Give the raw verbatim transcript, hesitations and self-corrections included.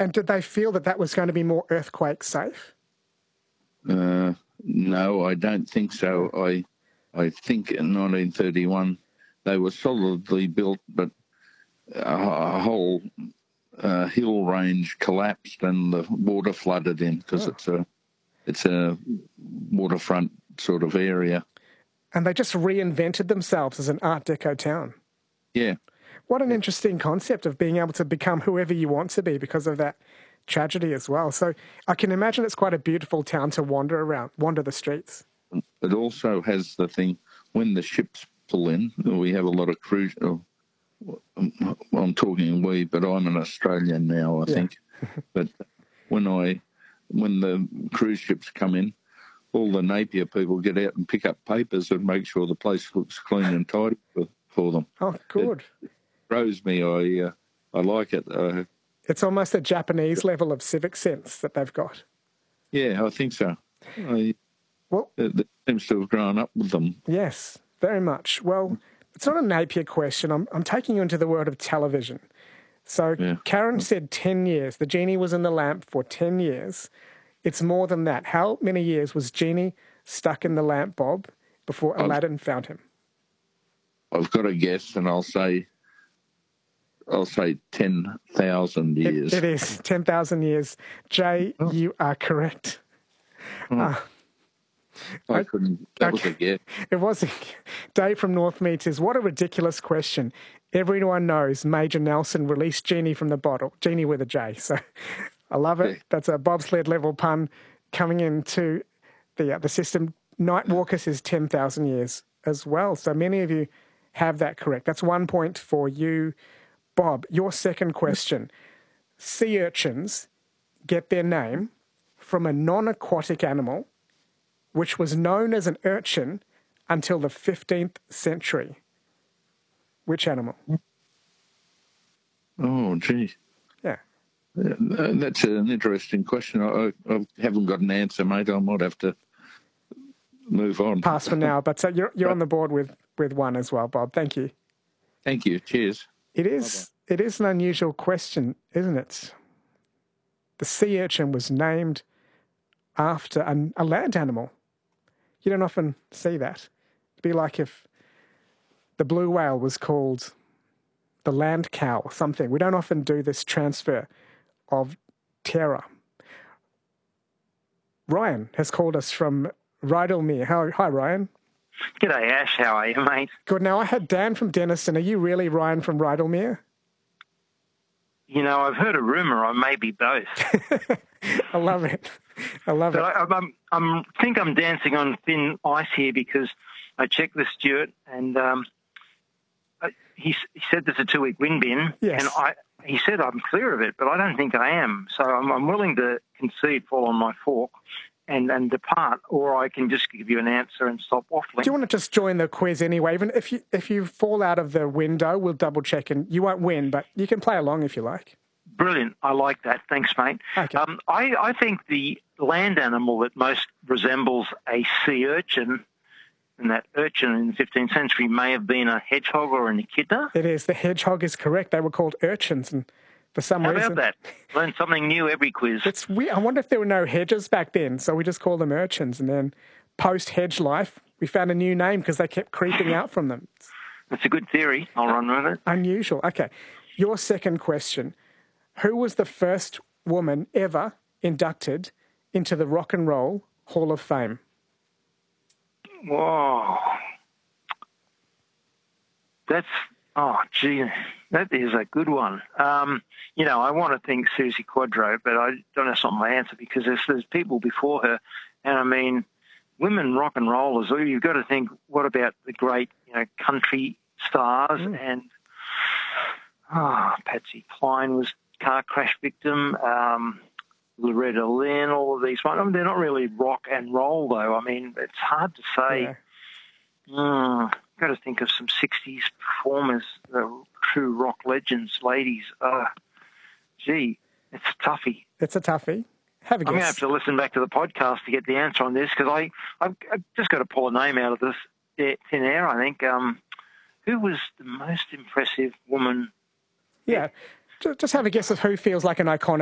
And did they feel that that was going to be more earthquake safe? Uh, no, I don't think so. I I think in nineteen thirty-one they were solidly built, but a, a whole uh, hill range collapsed and the water flooded in because oh. it's a it's a waterfront sort of area. And they just reinvented themselves as an Art Deco town. Yeah. What an interesting concept of being able to become whoever you want to be because of that tragedy as well. So I can imagine it's quite a beautiful town to wander around, wander the streets. It also has the thing, when the ships pull in, we have a lot of cruise... Oh, I'm talking we, but I'm an Australian now, I yeah. think. But when I, when the cruise ships come in, all the Napier people get out and pick up papers and make sure the place looks clean and tidy for, for them. Oh, good. It throws me. I uh, I like it. Uh, it's almost a Japanese level of civic sense that they've got. Yeah, I think so. I, well, it, it seems to have grown up with them. Yes, very much. Well, it's not a Napier question. I'm I'm taking you into the world of television. So yeah. Karen said ten years. The genie was in the lamp for ten years. It's more than that. How many years was Genie stuck in the lamp, Bob, before Aladdin I've, found him? I've got a guess, and I'll say, I'll say ten thousand years. It, it is ten thousand years. Jay, oh. you are correct. Oh. Uh, I, I couldn't. That okay. was a guess. It was. A, Dave from North Meets is, what a ridiculous question. Everyone knows Major Nelson released Genie from the bottle. Genie with a J. So. I love it. That's a bobsled level pun coming into the uh, the system. Nightwalker says ten thousand years as well. So many of you have that correct. That's one point for you, Bob. Your second question. Sea urchins get their name from a non-aquatic animal which was known as an urchin until the fifteenth century. Which animal? Oh, gee. Yeah. Uh, that's an interesting question. I, I haven't got an answer, mate. I might have to move on. Pass for now, but uh, you're you're on the board with, with one as well, Bob. Thank you. Thank you. Cheers. It is Bye-bye. It is an unusual question, isn't it? The sea urchin was named after an, a land animal. You don't often see that. It'd be like if the blue whale was called the land cow or something. We don't often do this transfer of terror. Ryan has called us from Rydalmere. How, hi, Ryan. G'day, Ash. How are you, mate? Good. Now, I had Dan from Denniston. Are you really Ryan from Rydalmere? You know, I've heard a rumour I may be both. I love it. I love but it. I I'm, I'm, think I'm dancing on thin ice here because I checked with Stuart and um, he, he said there's a two-week wind bin. Yes. And I, he said I'm clear of it, but I don't think I am. So I'm, I'm willing to concede, fall on my fork and, and depart, or I can just give you an answer and stop waffling. Do you want to just join the quiz anyway? Even if you if you fall out of the window, we'll double check and you won't win, but you can play along if you like. Brilliant. I like that. Thanks, mate. Okay. Um, I, I think the land animal that most resembles a sea urchin, and that urchin in the fifteenth century may have been a hedgehog or an echidna. It is. The hedgehog is correct. They were called urchins, and for some How reason... How about that? Learn something new every quiz. It's weird. I wonder if there were no hedges back then, so we just call them urchins, and then post-hedge life, we found a new name because they kept creeping out from them. That's a good theory. I'll run with it. Unusual. Okay. Your second question. Who was the first woman ever inducted into the Rock and Roll Hall of Fame? Whoa. That's, oh, gee, that is a good one. Um, you know, I want to think Susie Quadro, but I don't know, that's not my answer because there's, there's people before her. And I mean, women rock and rollers, you've got to think, what about the great, you know, country stars? Mm. And, oh, Patsy Cline was car crash victim, um, Loretta Lynn, all of these. I mean, they're not really rock and roll, though. I mean, it's hard to say. Yeah. Mm, got to think of some sixties performers, the true rock legends, ladies. Uh, gee, it's a toughie. It's a toughie. Have a guess. I'm going to have to listen back to the podcast to get the answer on this because I, I've, I've just got to pull a name out of this thin air, I think. Um, who was the most impressive woman? Yeah. Just have a guess of who feels like an iconic